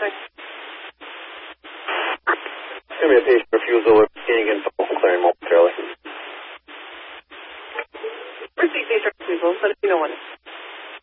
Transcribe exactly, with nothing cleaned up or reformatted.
traffic. It's going to be a patient refusal with being in phone clearing momentarily. Receive patient refusal, let me know when.